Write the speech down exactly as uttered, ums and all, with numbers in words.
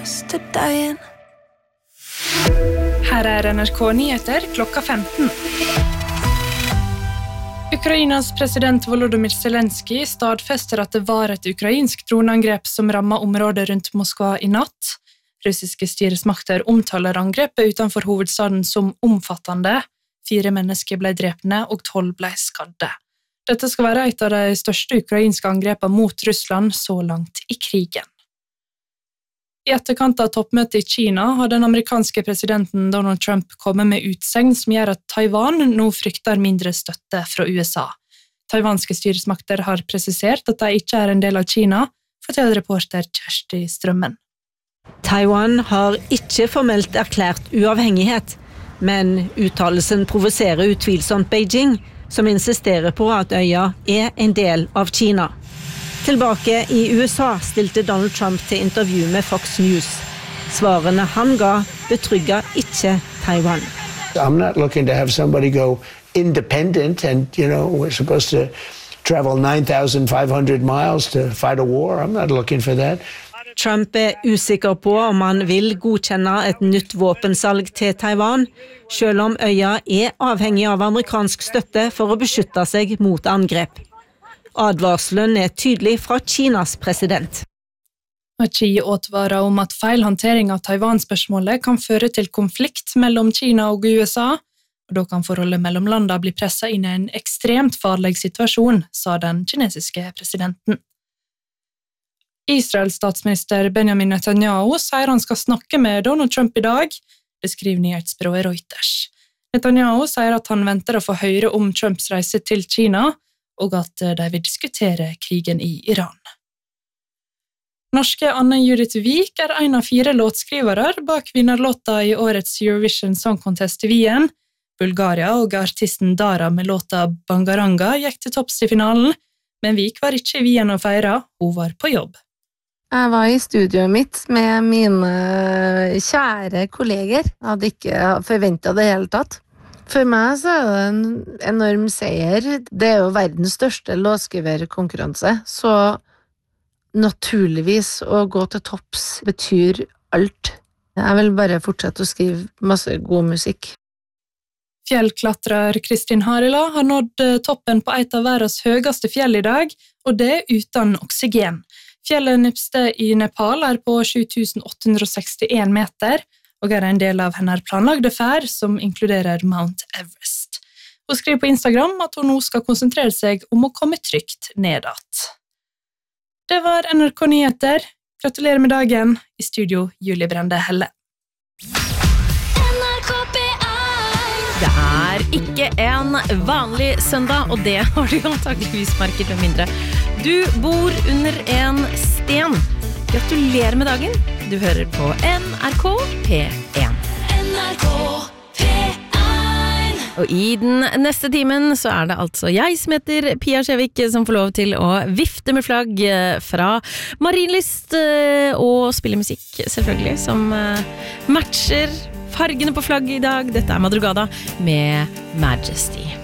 Her er N R K Nyheter klokka femten. Ukrainas president Volodymyr Zelensky stadfester at det var et ukrainsk droneangrep som rammet området rundt Moskva i natt. Russiske styresmakter omtaler angrepet utenfor hovedstaden som omfattende. Fire mennesker ble drepne og tolv ble skadde. Dette skal være et av de største ukrainske angrepene mot Russland så langt i krigen. I etterkant av toppmøtet i Kina har den amerikanske presidenten Donald Trump kommet med utsegn som gjør at Taiwan nå frykter mindre støtte fra U S A. Taiwanske styresmakter har presisert at de ikke er en del av Kina, forteller reporter Kjersti Strømmen. Taiwan har ikke formelt erklært uavhengighet, men uttalelsen provoserer utvilsomt Beijing, som insisterer på at øya er en del av Kina. Tilbake i U S A stilte Donald Trump til intervju med Fox News. Svarene han ga betrygget ikke Taiwan. I'm not looking to have somebody go independent and, you know, we're supposed to travel nine thousand five hundred miles to fight a war. I'm not looking for that. Trump er usikker på om han vil godkjenne et nytt våpensalg til Taiwan, selv om øya er avhengig av amerikansk støtte for å beskytte seg mot angrep. Advarselen er tydelig fra Kinas president. Xi advarer om at feilhåndtering av Taiwan-spørsmålet kan føre til konflikt mellom Kina og U S A, og da kan forholdet mellom landene bli presset inn i en ekstremt farlig situasjon, sa den kinesiske presidenten. Israels statsminister Benjamin Netanyahu sier han skal snakke med Donald Trump i dag, beskriver nyhetsbyrået Reuters. Netanyahu sier at han venter å få høre om Trumps reise til Kina, og at de vil diskutere krigen i Iran. Norske Anne Judith Vik er en av fire låtskrivere bak vinnerlåta i årets Eurovision Song Contest i Wien. Bulgaria og artisten Dara med låta Bangaranga gikk til topps i finalen, men Vik var ikke i Wien og feiret, hun var på jobb. Jeg var i studioet mitt med mine kjære kolleger. Jeg hadde ikke forventet det hele tatt. For meg så er det en enorm seier. Det er jo verdens største låtskriverkonkurranse, så naturligvis å gå til topps betyr alt. Jeg vil bare fortsette å skrive masse god musikk. Fjellklatrer Kristin Harila har nådd toppen på et av verdens høyeste fjell i dag, og det uten oksygen. Fjellet Nipste i Nepal er på sju tusen åtte hundre sekstien meter, og er en del av hennes planlagde ferd som inkluderer Mount Everest. Hun skriver på Instagram at hun nå skal konsentrere seg om å komme trygt nedat. Det var N R K Nyheter. Gratulerer med dagen. I studio Julie Brende Helle. Det er ikke en vanlig søndag, og det har du antageligvis merket med mindre. Du bor under en sten. Gratulerer med dagen. Du hører på N R K P en. N R K P en. Og i den neste timen så er det altså jeg som heter Pia Skjevik som får lov til å vifte med flagg fra Marienlyst og spille musikk selvfølgelig som matcher fargene på flagget i dag. Dette er Madrugada med Majesty.